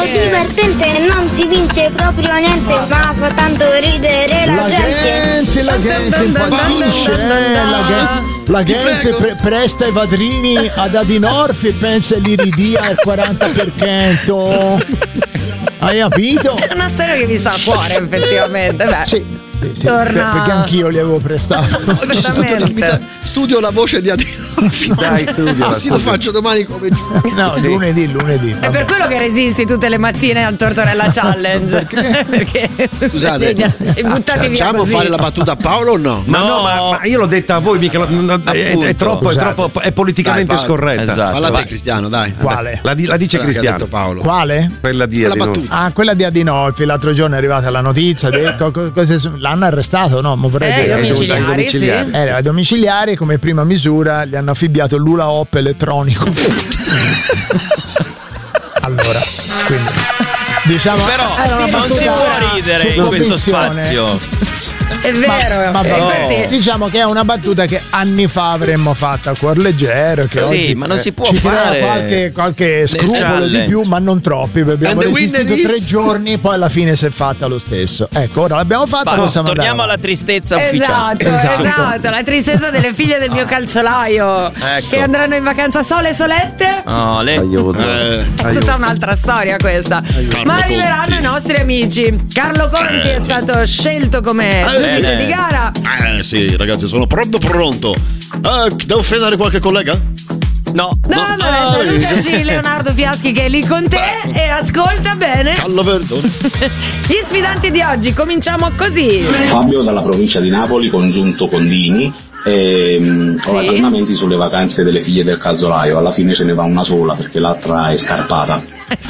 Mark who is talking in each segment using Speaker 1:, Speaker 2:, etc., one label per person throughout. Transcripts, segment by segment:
Speaker 1: divertente, non si vince proprio niente, ma fa tanto ridere la gente.
Speaker 2: La gente impazzisce, la gente presta i padrini ad Adinolfi e pensa l'iridia al 40%. Hai capito?
Speaker 3: È una storia che mi sta a cuore, effettivamente. Beh.
Speaker 2: Sì.
Speaker 3: Torna...
Speaker 2: Perché anch'io li avevo prestato.
Speaker 4: Studio la voce di Adinolfi.
Speaker 2: Dai, studio.
Speaker 4: Sì, lo faccio domani come giù.
Speaker 2: No, sì. lunedì.
Speaker 3: È per quello che resisti tutte le mattine al Tortorella Challenge. Perché
Speaker 4: scusate, facciamo fare la battuta a Paolo o no?
Speaker 5: Ma io l'ho detta a voi, mica è troppo è politicamente scorretta.
Speaker 4: Esatto. Falla te, Cristiano, dai.
Speaker 2: Quale?
Speaker 5: La dice Cristiano.
Speaker 4: Detto Paolo.
Speaker 2: Quale?
Speaker 5: Quella di Adinolfi.
Speaker 2: Quella di Adinolfi. L'altro giorno è arrivata la notizia. L'hanno arrestato, no?
Speaker 3: Domiciliari, sì.
Speaker 2: Ai domiciliari, come prima misura gli hanno affibbiato l'Hula Hoop elettronico. Allora, quindi diciamo,
Speaker 6: però non si può ridere in questo spazio.
Speaker 3: È vero,
Speaker 2: diciamo che è una battuta che anni fa avremmo fatto a cuor leggero. Che oggi,
Speaker 6: ma non si può
Speaker 2: ci
Speaker 6: fare
Speaker 2: qualche scrupolo di più, ma non troppi. Abbiamo resistito 3 giorni, poi alla fine si è fatta lo stesso. Ecco, ora l'abbiamo fatta.
Speaker 6: Torniamo alla tristezza ufficiale.
Speaker 3: Esatto, la tristezza delle figlie del mio calzolaio, che andranno in vacanza sole e solette. È tutta un'altra storia questa. Ma arriveranno i nostri amici. Carlo Conti è stato scelto come giudice di gara.
Speaker 4: Sì, ragazzi, sono pronto. Devo frenare qualche collega?
Speaker 3: No, Luca G. Leonardo Fiaschi che è lì con te e ascolta bene.
Speaker 4: Callo Verdone.
Speaker 3: Gli sfidanti di oggi, cominciamo così.
Speaker 7: Fabio dalla provincia di Napoli, congiunto Condini. Ho aggiornamenti sulle vacanze delle figlie del calzolaio. Alla fine ce ne va una sola perché l'altra è scarpata.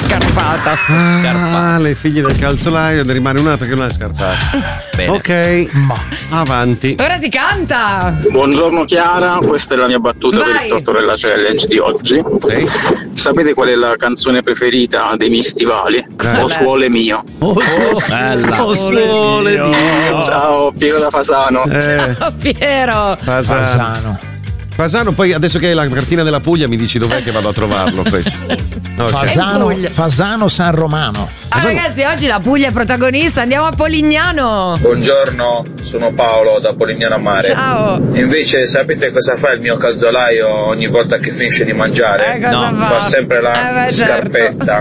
Speaker 5: Le figlie del calzolaio, ne rimane una perché non è scarpata.
Speaker 6: Bene.
Speaker 5: Ok, avanti.
Speaker 3: Ora si canta.
Speaker 8: Buongiorno Chiara, questa è la mia battuta per il Tortorella Challenge di oggi. Sapete qual è la canzone preferita dei miei stivali? O Suole mio.
Speaker 4: Bella.
Speaker 8: O Suole mio. Ciao, Piero da Fasano.
Speaker 3: Ciao Piero.
Speaker 5: Fasano, poi adesso che hai la cartina della Puglia mi dici dov'è che vado a trovarlo questo?
Speaker 2: Fasano San Romano.
Speaker 3: Ragazzi, oggi la Puglia è protagonista, andiamo a Polignano.
Speaker 9: Buongiorno, sono Paolo da Polignano a Mare.
Speaker 3: Ciao.
Speaker 9: Invece sapete cosa fa il mio calzolaio ogni volta che finisce di mangiare?
Speaker 3: Cosa
Speaker 9: fa sempre la scarpetta.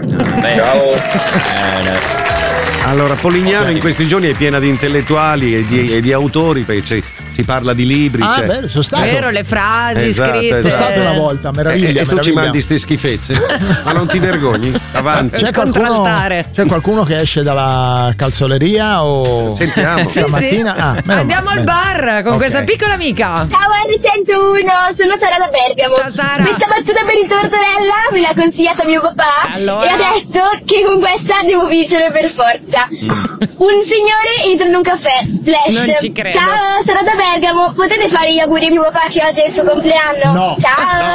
Speaker 4: Ciao.
Speaker 5: Allora, Polignano in questi giorni è piena di intellettuali e di autori, perché si parla di libri.
Speaker 2: Vero, sono stato.
Speaker 3: Vero, le frasi scritte.
Speaker 2: Sono stato una volta, meraviglia.
Speaker 5: E tu ci mandi ste schifezze? Ma non ti vergogni? Avanti.
Speaker 2: C'è qualcuno che esce dalla calzoleria o
Speaker 5: sentiamo
Speaker 2: stamattina?
Speaker 3: Andiamo al bar con questa piccola amica.
Speaker 1: Ciao R101, sono Sara da Bergamo.
Speaker 3: Ciao Sara.
Speaker 1: Questa battuta per il Tortorella me l'ha consigliata mio papà.
Speaker 3: Allora?
Speaker 1: E ha detto che con questa devo vincere per forza. Un signore entra in un caffè. Splash.
Speaker 3: Non ci credo.
Speaker 1: Ciao, Sara da Bergamo. Potete fare gli auguri a mio papà che oggi è il suo compleanno?
Speaker 2: No.
Speaker 1: Ciao.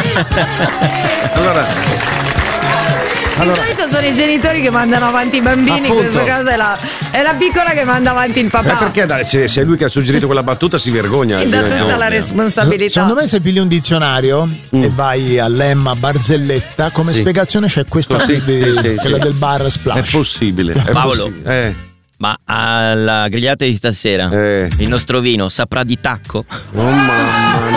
Speaker 3: Di solito sono i genitori che mandano avanti i bambini, in questo caso è la piccola che manda avanti il papà.
Speaker 5: Perché se è lui che ha suggerito quella battuta si vergogna.
Speaker 3: E dà tutta la responsabilità.
Speaker 2: Secondo me se pigli un dizionario e vai all'Emma Barzelletta, come spiegazione c'è questa quella del bar Splash.
Speaker 5: È possibile.
Speaker 6: Paolo. Ma alla grigliata di stasera il nostro vino saprà di tacco?
Speaker 5: Oh mamma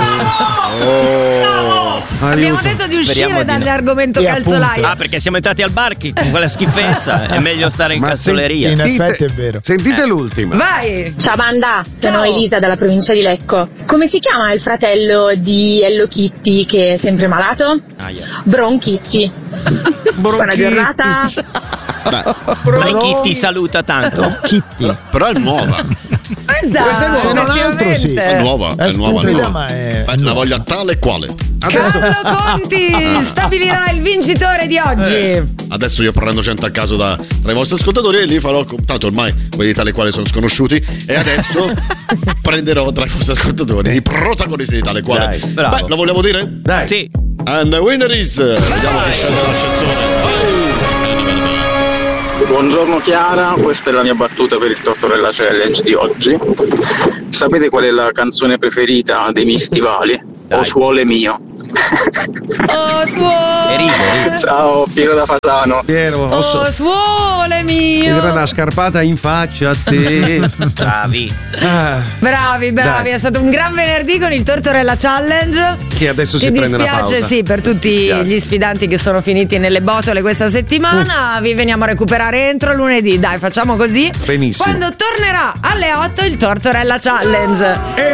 Speaker 5: mia.
Speaker 3: Abbiamo detto di uscire dall'argomento calzolaio.
Speaker 6: Perché siamo entrati al bar con quella schifezza. È meglio stare in calzoleria.
Speaker 2: In effetti è vero.
Speaker 5: Sentite l'ultima.
Speaker 3: Vai.
Speaker 10: Ciao banda, sono Elisa dalla provincia di Lecco. Come si chiama il fratello di Hello Kitty che è sempre malato? Bronchitti. Buona giornata.
Speaker 6: Sai chi ti saluta tanto?
Speaker 2: Kitty.
Speaker 4: Però è nuova.
Speaker 3: Esatto.
Speaker 2: Se non altro sì.
Speaker 4: È nuova.
Speaker 2: Ma è
Speaker 4: la voglio tale e quale.
Speaker 3: Carlo Conti stabilirà il vincitore di oggi.
Speaker 4: Adesso io prendo gente a caso tra i vostri ascoltatori e li farò. Tanto ormai quelli tale e quale sono sconosciuti. E adesso prenderò tra i vostri ascoltatori i protagonisti di tale e quale.
Speaker 6: Bravo.
Speaker 4: Lo vogliamo dire?
Speaker 5: Dai.
Speaker 6: Sì.
Speaker 4: And the winner is. Vediamo che scende l'ascensore.
Speaker 8: Buongiorno Chiara, questa è la mia battuta per il Tortorella Challenge di oggi. Sapete qual è la canzone preferita dei miei stivali? O Suole mio.
Speaker 3: Oh suole.
Speaker 8: Ciao Piero da Fasano.
Speaker 5: Piero,
Speaker 3: oh suole mio.
Speaker 5: Era una scarpata in faccia a te.
Speaker 6: Bravi.
Speaker 3: Bravi,
Speaker 5: Dai.
Speaker 3: è stato un gran venerdì con il Tortorella Challenge.
Speaker 5: Che adesso si prende una pausa.
Speaker 3: Ci dispiace, sì, per tutti gli sfidanti che sono finiti nelle botole questa settimana. Vi veniamo a recuperare entro lunedì. Dai, facciamo così.
Speaker 5: Benissimo.
Speaker 3: Quando tornerà alle 8 il Tortorella Challenge.